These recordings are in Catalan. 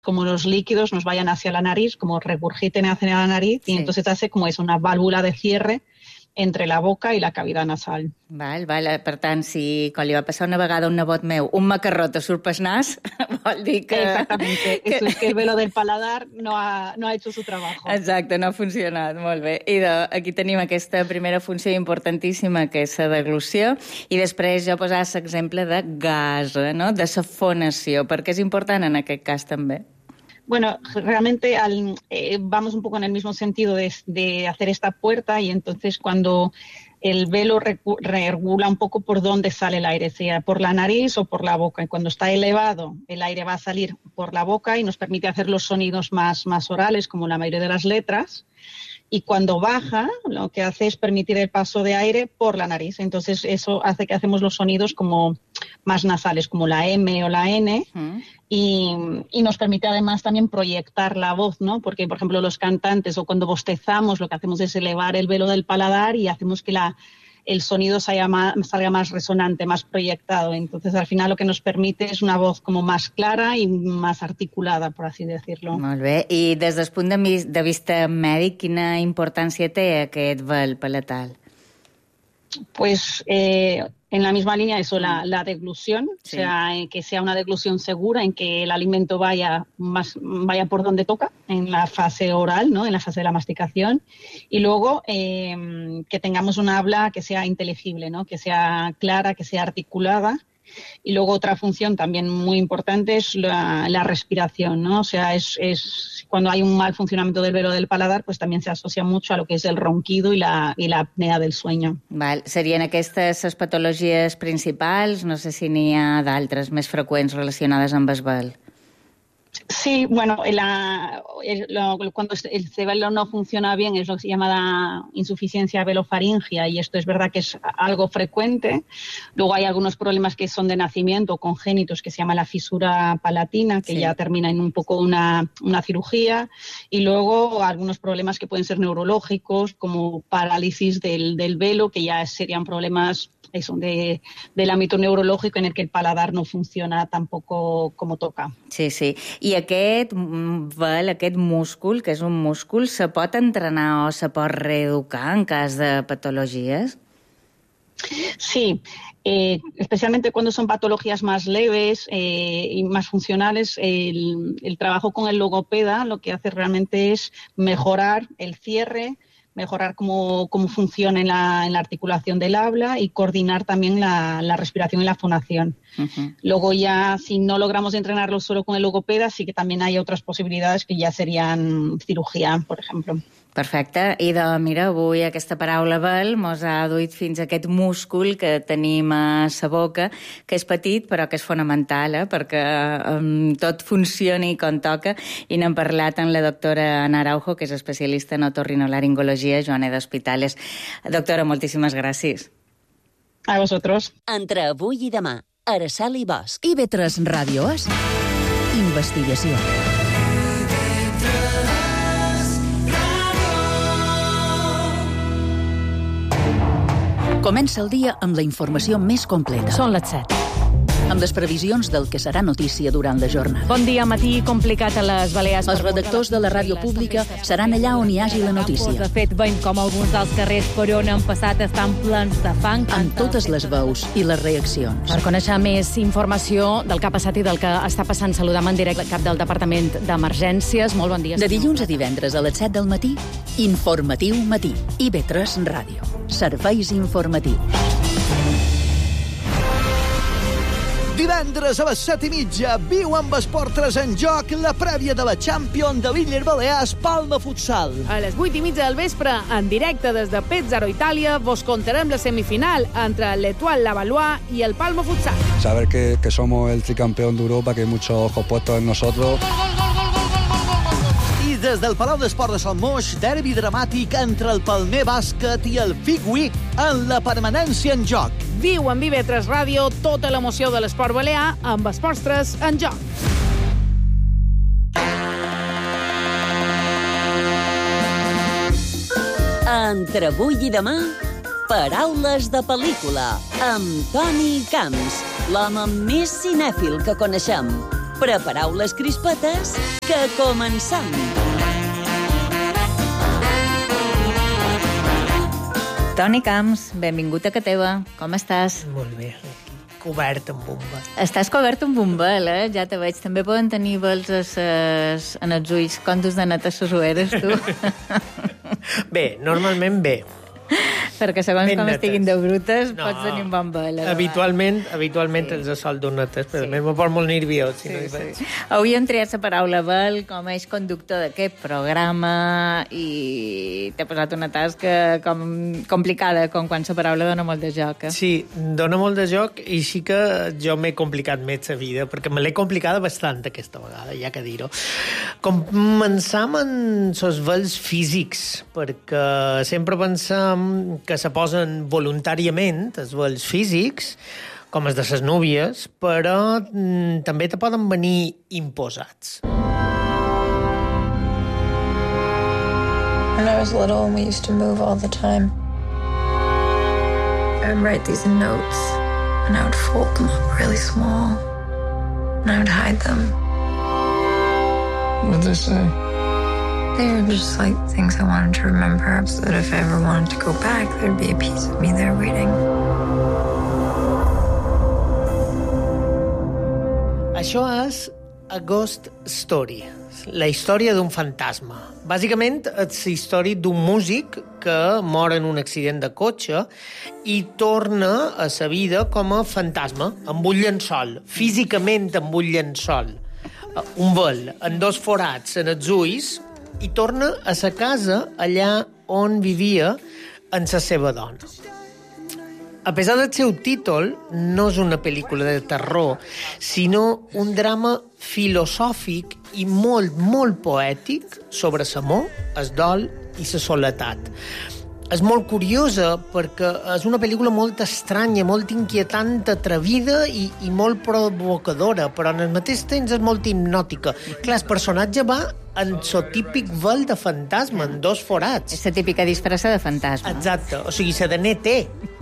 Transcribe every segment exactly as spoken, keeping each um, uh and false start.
como los líquidos nos vayan hacia la nariz, como regurgiten hacia la nariz, sí. Y entonces hace como es una válvula de cierre entre la boca i la cavidad nasal. Val, val. Per tant, si, quan li va passar una vegada a un nebot meu, un macarró te surt pel nas, vol dir que... Exactamente. Que... Eso es que el velo del paladar no ha, no ha hecho su trabajo. Exacte, no ha funcionat. Molt bé. I de, aquí tenim aquesta primera funció importantíssima, que és la deglució, i després jo posava l'exemple de gasa, no? De la fonació, perquè és important en aquest cas també. Bueno, realmente al, eh, vamos un poco en el mismo sentido de, de hacer esta puerta y entonces cuando el velo recu- regula un poco por dónde sale el aire, sea por la nariz o por la boca. Y cuando está elevado, el aire va a salir por la boca y nos permite hacer los sonidos más, más orales, como la mayoría de las letras. Y cuando baja, lo que hace es permitir el paso de aire por la nariz. Entonces eso hace que hacemos los sonidos como más nasales, como la M o la N. Uh-huh. Y, y nos permite además también proyectar la voz, ¿no? Porque, por ejemplo, los cantantes o cuando bostezamos lo que hacemos es elevar el velo del paladar y hacemos que la, el sonido salga más, salga más resonante, más proyectado. Entonces, al final lo que nos permite es una voz como más clara y más articulada, por así decirlo. Molt bé. I des del punt de, de vista mèdic, quina importància té aquest vel palatal? Pues eh, en la misma línea eso, la, la deglución, sí. O sea, eh, que sea una deglución segura, en que el alimento vaya más vaya por donde toca, en la fase oral, ¿no? En la fase de la masticación, y luego eh, que tengamos una habla que sea inteligible, ¿no? Que sea clara, que sea articulada. Y luego otra función también muy importante es la, la respiración, ¿no? O sea, es, es cuando hay un mal funcionamiento del velo del paladar, pues también se asocia mucho a lo que es el ronquido y la, y la apnea del sueño. Val. Serien aquestes les patologies principals? No sé si n'hi ha d'altres més freqüents relacionades amb el vel. Sí, bueno, la, el, lo, cuando el velo no funciona bien es lo que se llama la insuficiencia velofaringia y esto es verdad que es algo frecuente. Luego hay algunos problemas que son de nacimiento, congénitos, que se llama la fisura palatina, que sí. Ya termina en un poco una, una cirugía. Y luego algunos problemas que pueden ser neurológicos, como parálisis del, del velo, que ya serían problemas eso, de, del ámbito neurológico en el que el paladar no funciona tampoco como toca. Sí, sí. I aquest vel, aquest múscul, que és un múscul, se pot entrenar o se pot reeducar en cas de patologies? Sí, eh, especialmente cuando son patologías más leves eh, y más funcionales, el, el trabajo con el logopeda lo que hace realmente es mejorar el cierre, mejorar cómo, cómo funciona en la, en la articulación del habla y coordinar también la, la respiración y la fonación. Uh-huh. Luego ya, si no logramos entrenarlo solo con el logopeda, sí que también hay otras posibilidades que ya serían cirugía, por ejemplo. Perfecte. I de, mira, avui aquesta paraula vel mos ha duit fins a aquest múscul que tenim a la boca, que és petit però que és fonamental, eh? Perquè um, tot funcioni com toca, i n'hem parlat amb la doctora Ana Araujo, que és especialista en otorrinolaringologia, Joaneda Hospitales. Doctora, moltíssimes gràcies. A vosotros. Entre avui i demà, Araceli Bosch. I B tres Ràdio és investigació. Comença el dia amb la informació més completa. Són les set. Amb les previsions del que serà notícia durant la jornada. Bon dia, matí complicat a les Balears. Els redactors de la ràdio pública seran allà on hi hagi la notícia. De fet, veiem com alguns dels carrers per on han passat estan plens de fang. Amb totes les veus i les reaccions. Per conèixer més informació del que ha passat i del que està passant, saludam en directe el cap del Departament d'Emergències. Molt bon dia. De dilluns a divendres a les set del matí, Informatiu Matí. I B tres Ràdio. Serveis informatius. Divendres a les set i mitja, viu amb Esport tres en joc la prèvia de la Champions de l'Illes Balears Palma Futsal. A les vuit i mitja del vespre, en directe des de Pezzaro, Itàlia, vos contarem la semifinal entre l'Etoile Lavallois i el Palma Futsal. Saber que, que somos el tricampeón de Europa, que hay muchos ojos puestos en nosotros. I des del Palau d'Esport de Sant Moix, derbi dramàtic entre el Palmer Bàsquet i el Figui en la permanència en joc. Viu en I B tres Ràdio tota l'emoció de l'esport balear amb Esports tres en joc. Entre avui i demà, paraules de pel·lícula amb Toni Camps, l'home més cinèfil que coneixem. Prepareu les crispetes, que començam! Toni Camps, benvingut a Ca Teva. Com estàs? Molt bé, cobert amb un vel. Estàs cobert amb un vel, eh? Ja te veig. També poden tenir vels a ses... en els ulls. Contos de net a ses ulleres, tu. Bé, normalment bé. Perquè segons ben com netes. Estiguin de brutes, no, pots tenir un bon vel. Habitualment, habitualment sí. Els sol donetes, però sí. A més me poso molt nerviós. Si sí, no sí. Avui hem triat la paraula vel com a eix conductor d'aquest programa i t'he posat una tasca com complicada, com quan la paraula dona molt de joc. Eh? Sí, dona molt de joc i sí que jo m'he complicat més la vida, perquè me l'he complicada bastant aquesta vegada, ja que dir-ho. Començam en els vels físics, perquè sempre pensem que se posen voluntàriament els vels físics, com els de les núvies, però mm, també te poden venir imposats. When I was little, we used to move all the time. I would write these notes, and I would fold them up really small, and I would hide them. What did they say? They were just like things I wanted to remember, so that if I ever wanted to go back, there'd be a piece of me there waiting. Això és A Ghost Story, la història d'un fantasma. Bàsicament, és la història d'un músic que mor en un accident de cotxe i torna a sa vida com a fantasma, amb un llençol, físicament amb un llençol, un vel, en dos forats en els ulls, i torna a sa casa allà on vivia amb la seva dona. A pesar del seu títol, no és una pel·lícula de terror, sinó un drama filosòfic i molt, molt poètic sobre l'amor, el dol i la soledat. És molt curiosa perquè és una pel·lícula molt estranya, molt inquietant, atrevida i, i molt provocadora, però en el mateix temps és molt hipnòtica. Clar, el personatge va en el típic vel de fantasma, en dos forats. És la típica disfressa de fantasma. Exacte, o sigui, la de net té.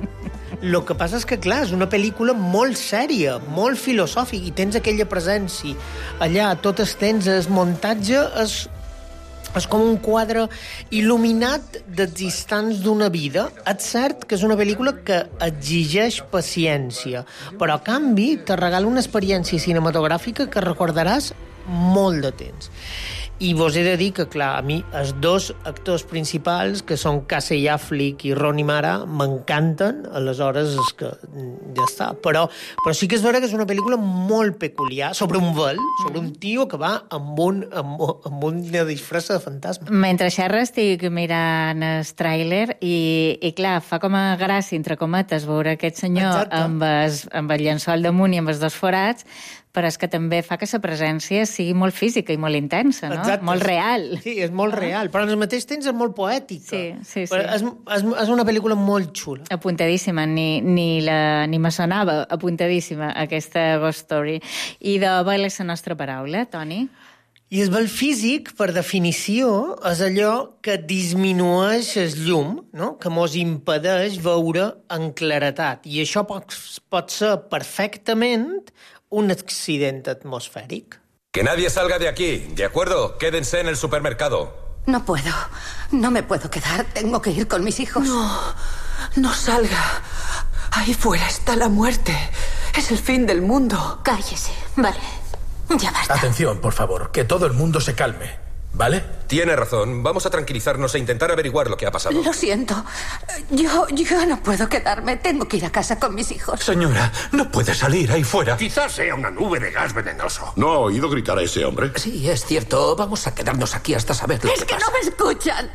El que passa és que, clar, és una pel·lícula molt sèria, molt filosòfica, i tens aquella presència allà, tot el temps, el muntatge és... és com un quadre il·luminat dels instants d'una vida. És cert que és una pel·lícula que exigeix paciència, però a canvi te regala una experiència cinematogràfica que recordaràs molt de temps. I vos he de dir que, clar, a mi els dos actors principals, que són Casey Affleck i Rooney Mara, m'encanten, aleshores és que ja està. Però, però sí que és vera que és una pel·lícula molt peculiar, sobre un vel, sobre un tio que va amb, un, amb, amb una disfressa de fantasma. Mentre xerres estic mirant el tràiler i, i, clar, fa com a gràcia, entre cometes, veure aquest senyor amb, es, amb el llençol damunt i amb els dos forats, però és que també fa que la presència sigui molt física i molt intensa, no? Exacte. Molt real. Sí, és molt ah. real, però al mateix temps és molt poètica. Sí, sí, sí. És, és, és una pel·lícula molt xula. Apuntadíssima, ni, ni, la, ni me sonava apuntadíssima aquesta Ghost Story. I de vel és la nostra paraula, Toni? I el vel físic, per definició, és allò que disminueix el llum, no? Que mos impedeix veure en claretat. I això pot, pot ser perfectament un accident atmosfèric. Que nadie salga de aquí, ¿de acuerdo? Quédense en el supermercado. No puedo, no me puedo quedar, tengo que ir con mis hijos. No, no salga. Ahí fuera está la muerte. Es el fin del mundo. Cállese, vale, ya basta. Atención, por favor, que todo el mundo se calme. ¿Vale? Tiene razón. Vamos a tranquilizarnos e intentar averiguar lo que ha pasado. Lo siento. Yo, yo no puedo quedarme. Tengo que ir a casa con mis hijos. Señora, no puede salir ahí fuera. Quizás sea una nube de gas venenoso. ¿No ha oído gritar a ese hombre? Sí, es cierto. Vamos a quedarnos aquí hasta saber lo es que pasa. Es que no me escuchan.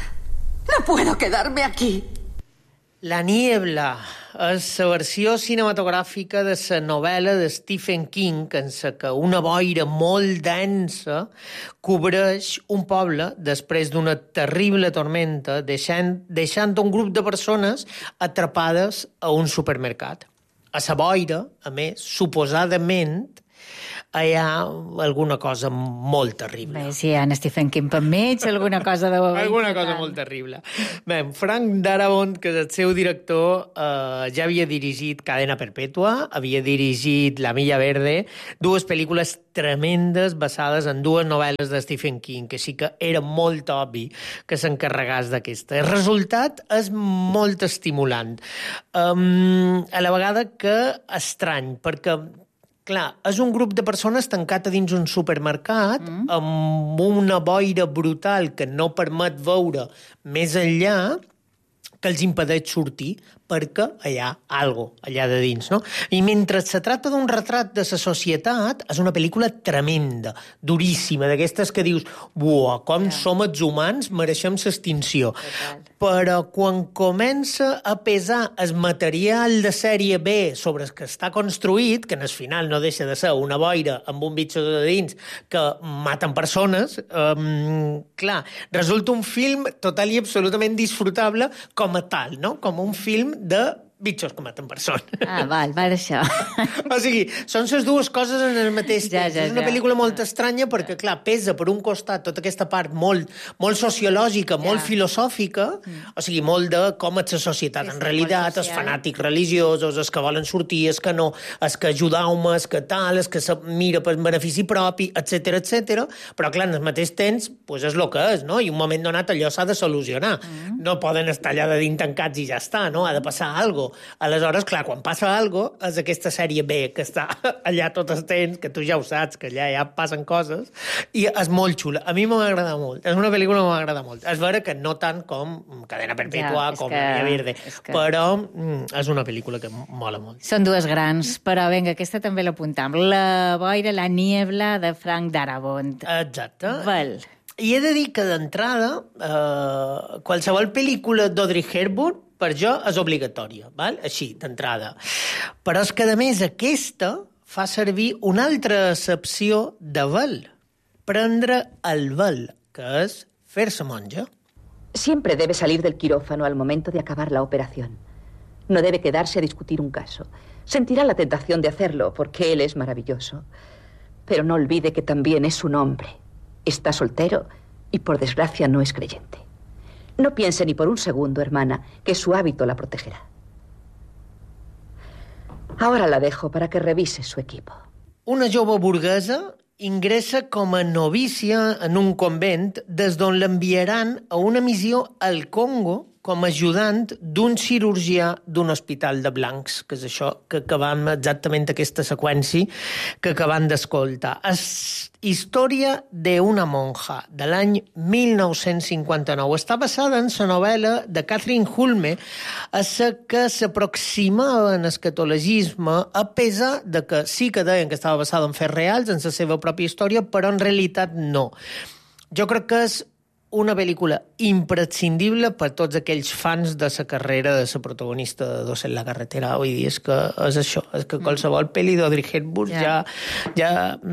No puedo quedarme aquí. La niebla és la versió cinematogràfica de la novel·la de Stephen King, en la que una boira molt densa cobreix un poble després d'una terrible tormenta, deixant, deixant un grup de persones atrapades a un supermercat. A la boira, a més, suposadament, hi ha alguna cosa molt terrible. Bé, si hi ha en Stephen King per mig, alguna cosa de... alguna cosa molt terrible. Bé, Frank Darabont, que és el seu director, eh, ja havia dirigit Cadena Perpètua, havia dirigit La Milla Verde, dues pel·lícules tremendes basades en dues novel·les de Stephen King, que sí que era molt obvi que s'encarregàs d'aquesta. El resultat és molt estimulant. Um, a la vegada que estrany, perquè clar, és un grup de persones tancat a dins un supermercat mm. amb una boira brutal que no permet veure més enllà, que els impedeix sortir perquè hi ha algo allà de dins, no? I mentre se tracta d'un retrat de la societat, és una pel·lícula tremenda, duríssima, d'aquestes que dius, buah, com yeah. som els humans, mereixem l'extinció. Però quan comença a pesar el material de sèrie B sobre el que està construït, que en el final no deixa de ser una boira amb un bitxo de dins que maten persones, um, clar, resulta un film total i absolutament disfrutable com a tal, no? Com un film de bitxos que maten persones. Ah, val, val, això. O sigui, són les dues coses en el mateix ja, temps. ja, és una ja. pel·lícula molt estranya perquè, clar, pesa per un costat tota aquesta part molt, molt sociològica, ja. molt filosòfica, mm. o sigui, molt de com és la societat. Sí, en realitat, els fanàtics religiosos, els que volen sortir, els que no, els que ajudau-me, els que tal, els que se mira per benefici propi, etcètera, etcètera. Però, clar, en el mateix temps, pues és el que és, no? I un moment donat allò s'ha de solucionar. Mm. No poden estar allà de dins tancats i ja està, no? Ha de passar alguna cosa. Aleshores, clar, quan passa alguna cosa, és aquesta sèrie B que està allà tot el temps, que tu ja ho saps, que allà ja passen coses, i és molt xula. A mi m'ha agradat molt. És una pel·lícula que m'ha agradat molt. És vera que no tant com Cadena Perpètua, ja, com que... La Milla Verde, que... però mm, és una pel·lícula que mola molt. Són dues grans, però vinga, aquesta també l'apuntam. La boira, la niebla, de Frank Darabont. Exacte. Val. I he de dir que d'entrada, eh, qualsevol pel·lícula d'Audrey Hepburn per jo és obligatòria, val? Així, d'entrada. Però és que, a més, aquesta fa servir una altra accepció de vel. Prendre el vel, que és fer-se monja. Siempre debe salir del quirófano al momento de acabar la operación. No debe quedarse a discutir un caso. Sentirá la tentación de hacerlo, porque él es maravilloso. Pero no olvide que también es un hombre. Está soltero y, por desgracia, no es creyente. No piense ni por un segundo, hermana, que su hábito la protegerá. Ahora la dejo para que revise su equipo. Una jove burguesa ingressa com a novícia en un convent des d'on l'enviaran a una missió al Congo com a ajudant d'un cirurgià d'un hospital de blancs, que és això que acabam exactament aquesta seqüència que acabam d'escoltar. És Història d'una monja, de l'any mil nou-cents cinquanta-nou. Està basada en la novel·la de Catherine Hulme, a la que s'aproximava en el catolicisme, a pesar de que sí que deien que estava basada en fets reals, en la seva pròpia història, però en realitat no. Jo crec que és una pel·lícula imprescindible per tots aquells fans de la carrera de la protagonista de Dos en la carretera. Vull dir, és que és això, és que qualsevol pel·li d'Audrey Hepburn ja, ja,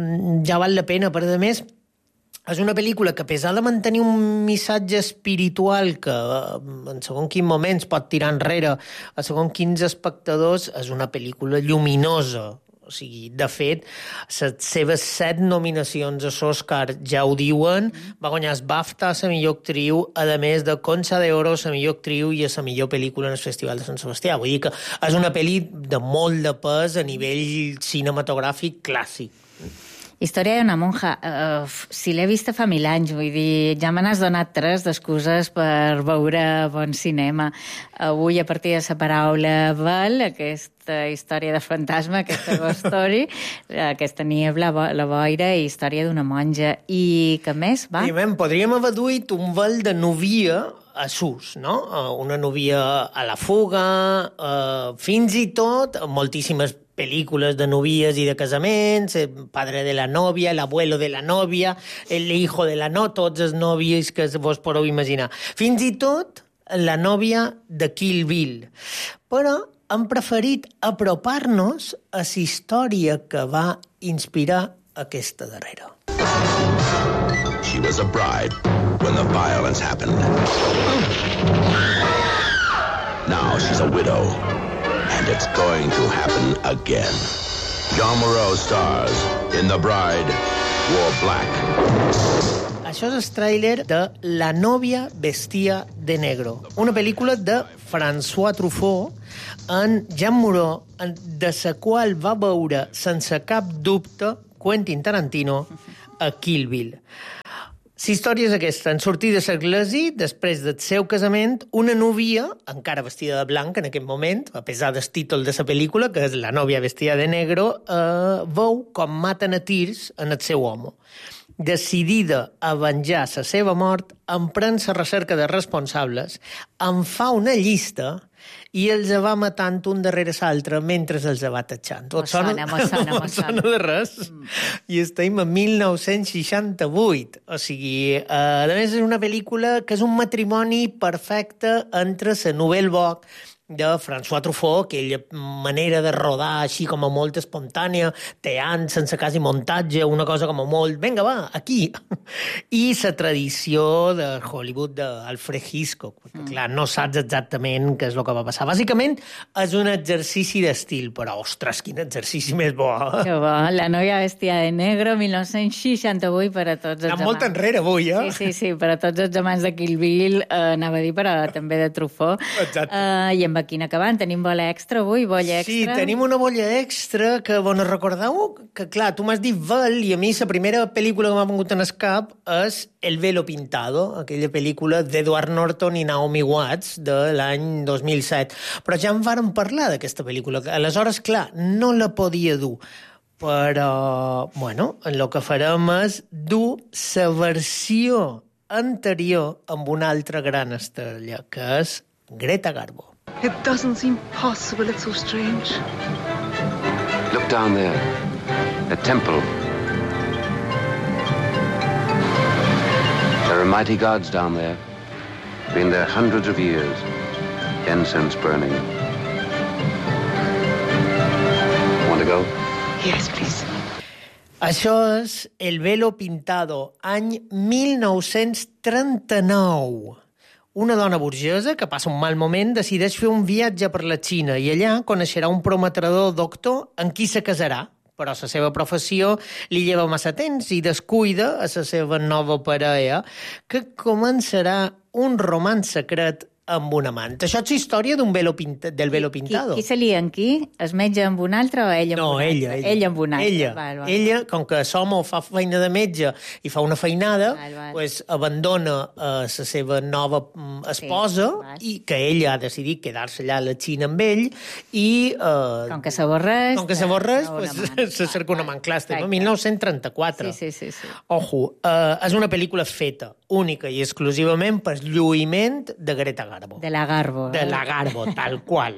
ja val la pena. Però, a més, és una pel·lícula que, a pesar de mantenir un missatge espiritual que en segons quins moments pot tirar enrere a segons quins espectadors, és una pel·lícula lluminosa. O sigui, de fet, les seves set nominacions a l'Oscar ja ho diuen. Va guanyar el BAFTA a la millor actriu, a més de Concha de Oro a la millor actriu i a la millor pel·lícula en el Festival de Sant Sebastià. Vull dir que és una pel·li de molt de pes a nivell cinematogràfic clàssic. Història d'una monja. Uh, si l'he vista fa mil anys, vull dir, ja me n'has donat tres d'excuses per veure bon cinema. Avui, a partir de la paraula vel, aquesta història de fantasma, aquesta ghost story, aquesta niebla, la boira i història d'una monja. I què més, va? I, ben, podríem haver duit un vel de novia a sus, no? Una novia a la fuga, uh, fins i tot moltíssimes pel·lícules de novies i de casaments, el padre de la novia, l'abuelo de la novia, el hijo de la no, tots els nòvies que vos podeu imaginar. Fins i tot la nòvia de Kill Bill. Però hem preferit apropar-nos a la història que va inspirar aquesta darrera. She was a bride when the violence happened. Now she's a widow. And it's going to happen again. John Moreau stars in The Bride Wore Black. Això és el tràiler de La novia vestia de negro, una pel·lícula de François Truffaut en Jean Moreau, de la qual va veure sense cap dubte Quentin Tarantino a Kill Bill. La història és aquesta. En sortir de l'església, després del seu casament, una núvia, encara vestida de blanc en aquest moment, a pesar del títol de la pel·lícula, que és La novia vestida de negro, eh, veu com maten a tirs en el seu home. Decidida a venjar la seva mort, emprèn la recerca de responsables, en fa una llista i els va matant un darrere l'altre mentre els va tatxant. M'ho sona, m'ho sona, m'ho sona. de res. Mm. I estem a mil nou-cents seixanta-vuit. O sigui, eh, a més és una pel·lícula que és un matrimoni perfecte entre la Nouvelle Vague de François Truffaut, aquella manera de rodar així com a molt espontània, teant sense quasi muntatge, una cosa com a molt, vinga, va, aquí. I la tradició de Hollywood d'Alfred Hitchcock, perquè, mm. clar, no saps exactament què és el que va passar. Bàsicament, és un exercici d'estil, però, ostres, quin exercici més bo. Que bo, La novia vestia de negro, mil nou-cents seixanta-vuit, per a tots els amants. Està molt enrere, avui, eh? Sí, sí, sí, per a tots els amants de Kill Bill, eh, anava a dir, però també de Truffaut. Exacte. Eh, I amb aquí acabant, tenim bola extra avui, bolla extra. Sí, tenim una bolla extra que, bueno, recordeu que, clar, tu m'has dit Val, i a mi la primera pel·lícula que m'ha vengut en el cap és El velo pintado, aquella pel·lícula d'Edward Norton i Naomi Watts de l'any dos mil set. Però ja en vàrem parlar d'aquesta pel·lícula. Aleshores, clar, no la podia dur. Però, bueno, el que farem és dur la versió anterior amb una altra gran estrella, que és Greta Garbo. It doesn't seem possible. It's so strange. Look down there. A temple. There are mighty gods down there. Been there hundreds of years. Incense burning. Want to go? Yes, please. Això és El velo pintado, any mil nou-cents trenta-nou. Una dona burgesa que passa un mal moment decideix fer un viatge per la Xina i allà coneixerà un prometedor doctor en qui se casarà, però la seva professió li lleva massa temps i descuida a la seva nova parella, que començarà un romanç secret amb un amant. Això és la història d'un velo pinta, del velo pintado. Qui, qui se lia amb qui? Es metge amb un altre o ella amb no, un ella, altre? ella. Ella amb un altre. Ella, val, val. ella com que l'home fa feina de metge i fa una feinada, val, val. Pues, abandona la uh, seva nova um, esposa sí, i que ella ha decidit quedar-se allà a la Xina amb ell i... Uh, com que s'avorreix... Com que s'avorreix, no, pues, se cerca una man. Clar, estem a mil nou-cents trenta-quatre. Sí, sí, sí, sí. Ojo, uh, és una pel·lícula feta única i exclusivament per lluïment de Greta Garbo. De la Garbo. De la Garbo, tal qual.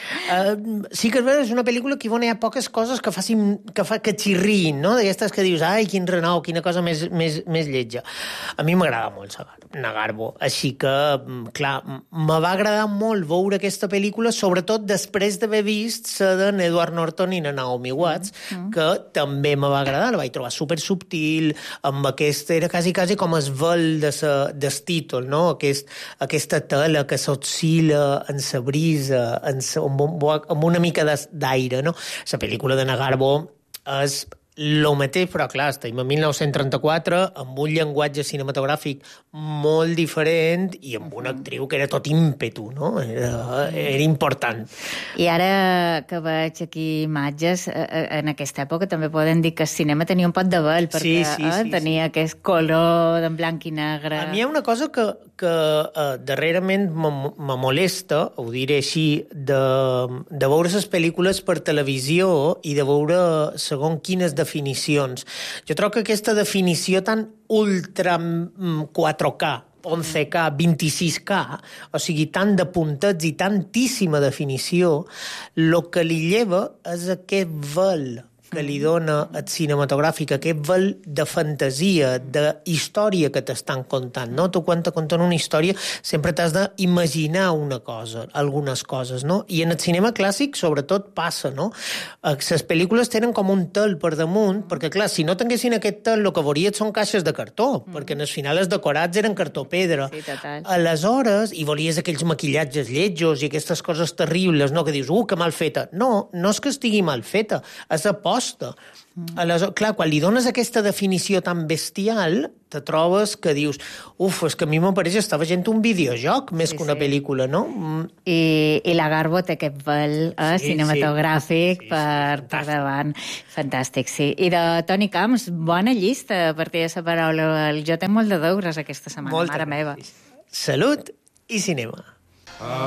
Uh, sí que és veritat, és una pel·lícula que hi ha poques coses que facin, que, fa, que xirrin, no? D'aquestes que dius, ai, quin renou, quina cosa més, més, més lletja. A mi m'agrada molt la Garbo, així que, clar, me va agradar molt veure aquesta pel·lícula, sobretot després d'haver vist la d'en Edward Norton i na Naomi Watts, mm -hmm. que també me va agradar, la vaig trobar super subtil, amb aquest, era quasi, quasi com el vel de sa, del títol, no? Aquest, aquesta tela que s'oscil·la en la brisa, en sa, amb, amb una mica d'aire, no? La pel·lícula de Garbo és el mateix, però clar, estem a mil nou-cents trenta-quatre amb un llenguatge cinematogràfic molt diferent i amb una actriu que era tot ímpetu, no? Era, era important. I ara que veig aquí imatges, en aquesta època també poden dir que el cinema tenia un pot de vel, perquè sí, sí, eh, sí, tenia sí. aquest color en blanc i negre. A mi hi ha una cosa que, que uh, darrerament me molesta, ho diré així, de, de veure les pel·lícules per televisió i de veure segons quines definicions. Jo trobo que aquesta definició tan ultra quatre K, onze K, vint-i-sis K, o sigui, tant de puntets i tantíssima definició, el que li lleva és aquest vel que li dona el cinematogràfic, aquest vel de fantasia, de història que t'estan contant, no? Tu quan te conten una història sempre t'has d'imaginar una cosa, algunes coses, no? I en el cinema clàssic sobretot passa, no? Les pel·lícules tenen com un tel per damunt, perquè clar, si no tinguessin aquest tel, el que veuries són caixes de cartó, mm. perquè en els finals els decorats eren cartó-pedra. Sí, total. Aleshores, i volies aquells maquillatges lletjos i aquestes coses terribles, no? Que dius, uh, que mal feta. No, no és que estigui mal feta, és aposta costa. Aleshores, clar, quan li dones aquesta definició tan bestial, te trobes que dius, uf, és que a mi m'apareix estar veient un videojoc més Sí, que una sí. pel·lícula, no? Mm. I, i la Garbo té aquest vel eh, Sí, cinematogràfic sí, sí, per, per davant. Fantàstic, sí. I de Toni Camps, bona llista a partir de la paraula. Jo tenc molt de deures aquesta setmana, Moltes mare meva. Salut i cinema.